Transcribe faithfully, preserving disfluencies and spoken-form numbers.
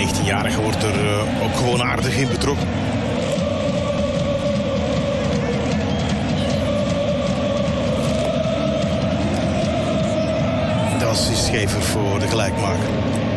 negentienjarige wordt er uh, ook gewoon aardig in betrokken. Dat is de schever voor de gelijkmaker.